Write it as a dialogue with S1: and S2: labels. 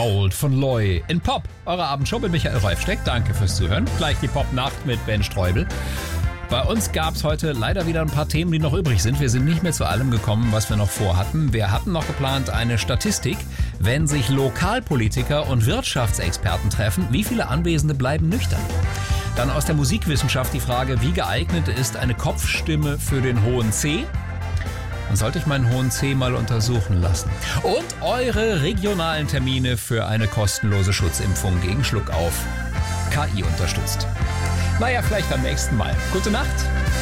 S1: Gold von Loy in Pop. Eure Abendshow mit Michael Reifsteck. Danke fürs Zuhören. Gleich die Popnacht mit Ben Streubel. Bei uns gab es heute leider wieder ein paar Themen, die noch übrig sind. Wir sind nicht mehr zu allem gekommen, was wir noch vorhatten. Wir hatten noch geplant eine Statistik, wenn sich Lokalpolitiker und Wirtschaftsexperten treffen, wie viele Anwesende bleiben nüchtern? Dann aus der Musikwissenschaft die Frage, wie geeignet ist eine Kopfstimme für den hohen C? Dann sollte ich meinen hohen C mal untersuchen lassen. Und eure regionalen Termine für eine kostenlose Schutzimpfung gegen Schluckauf. KI unterstützt. Naja, vielleicht am nächsten Mal. Gute Nacht.